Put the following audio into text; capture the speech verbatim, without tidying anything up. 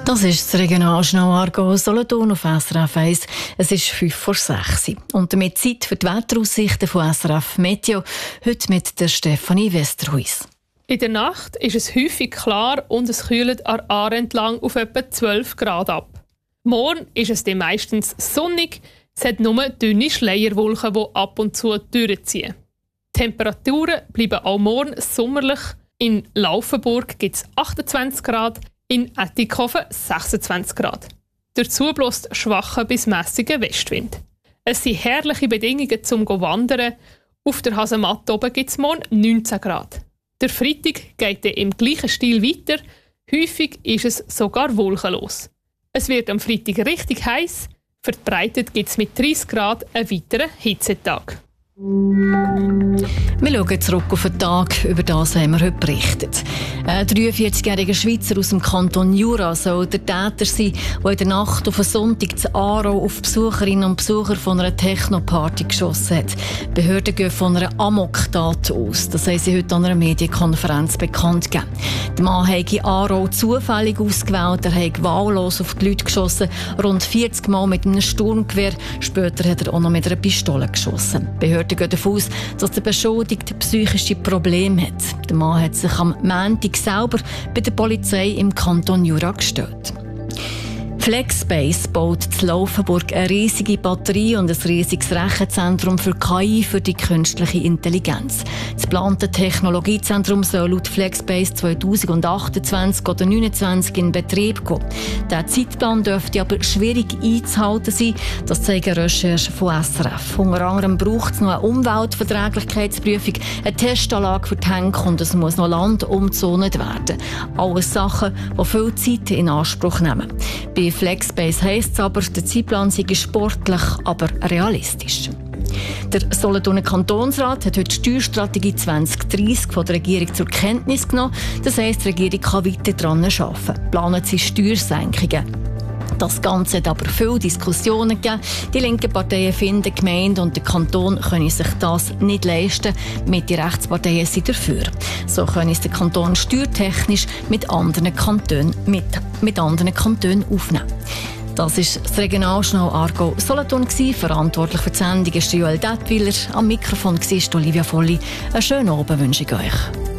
Das ist das Regionaljournal Aargau Solothurn auf S R F eins. Es ist fünf vor sechs. Und damit Zeit für die Wetteraussichten von S R F Meteo. Heute mit der Stefanie Westerhuis. In der Nacht ist es häufig klar und es kühlt an Aare entlang auf etwa zwölf Grad ab. Morgen ist es dann meistens sonnig. Es hat nur dünne Schleierwolken, die ab und zu durchziehen. Die Temperaturen bleiben auch morgen sommerlich. In Laufenburg gibt es achtundzwanzig Grad, in Ettikhofen sechsundzwanzig Grad. Dazu bläst schwacher bis mässiger Westwind. Es sind herrliche Bedingungen zum Wandern. Auf der Hasematte oben gibt es morgen neunzehn Grad. Der Freitag geht dann im gleichen Stil weiter. Häufig ist es sogar wolkenlos. Es wird am Freitag richtig heiß. Verbreitet gibt es mit dreißig Grad einen weiteren Hitzetag. Wir schauen zurück auf den Tag, über das haben wir heute berichtet. Ein dreiundvierzigjähriger Schweizer aus dem Kanton Jura soll der Täter sein, der in der Nacht auf einen Sonntag zu Aarau auf Besucherinnen und Besucher von einer Techno-Party geschossen hat. Die Behörden gehen von einer Amok-Tat aus. Das haben sie heute an einer Medienkonferenz bekannt gegeben. Der Mann habe Aarau zufällig ausgewählt, er habe wahllos auf die Leute geschossen, rund vierzig Mal mit einem Sturmgewehr. Später hat er auch noch mit einer Pistole geschossen. Die Behörden gehen davon aus, dass der Beschuldigte psychische Probleme hat. Der Mann hat sich am Montag selber bei der Polizei im Kanton Jura gestellt. Flexbase baut in Laufenburg eine riesige Batterie und ein riesiges Rechenzentrum für K I, für die künstliche Intelligenz. Das geplante Technologiezentrum soll laut Flexbase zweitausendachtundzwanzig oder zweitausendneunundzwanzig in Betrieb kommen. Der Zeitplan dürfte aber schwierig einzuhalten sein, das zeigen Recherchen von S R F. Unter anderem braucht es noch eine Umweltverträglichkeitsprüfung, eine Testanlage für die Henker und es muss noch Land umgezont werden. Alles Sachen, die viel Zeit in Anspruch nehmen. Bei Flexbase heisst es aber, der Zeitplan sei sportlich, aber realistisch. Der Solothurner Kantonsrat hat heute die Steuerstrategie zwanzig dreissig von der Regierung zur Kenntnis genommen. Das heisst, die Regierung kann weiter daran arbeiten. Planen sie Steuersenkungen. Das Ganze hat aber viele Diskussionen gegeben. Die linken Parteien finden, die Gemeinde und der Kanton können sich das nicht leisten. Mit den Rechtsparteien sind dafür. So können es der Kanton steuertechnisch mit anderen Kantonen, mit, mit anderen Kantonen aufnehmen. Das war das Regionaljournal Aargau Solothurn. Verantwortlich für die Sendung ist Joel Detwiler. Am Mikrofon war Olivia Volli. Einen schönen Abend wünsche ich euch.